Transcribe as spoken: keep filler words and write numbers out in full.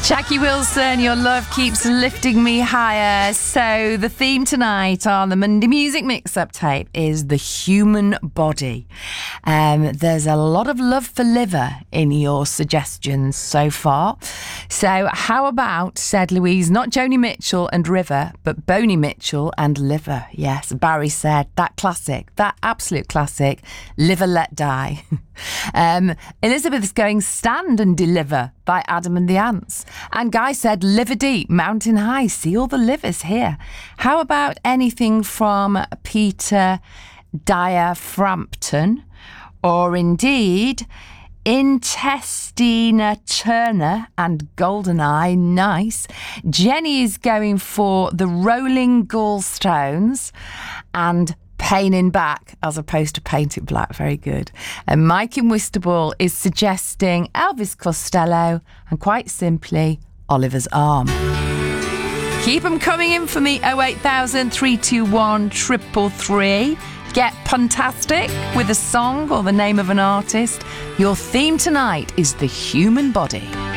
Jackie Wilson, your love keeps lifting me higher. So the theme tonight on the Monday Music Mix-Up tape is the human body. Um, there's a lot of love for liver in your suggestions so far. So how about, said Louise, not Joni Mitchell and River, but Boney Mitchell and Liver. Yes, Barry said that classic, that absolute classic, Live and Let Die. um, Elizabeth's going Stand and Deliver by Adam and the Ants. And Guy said Liver Deep, Mountain High. See all the livers here. How about anything from Peter Dyer Frampton, or indeed Intestina Turner and Goldeneye? Nice. Jenny is going for the Rolling Gallstones and Pain in Back as opposed to Paint It Black. Very good. And Mike in Whisterball is suggesting Elvis Costello and quite simply Oliver's Arm. Keep them coming in for me. oh eight thousand, three two one, three three three. Get puntastic with a song or the name of an artist. Your theme tonight is the human body.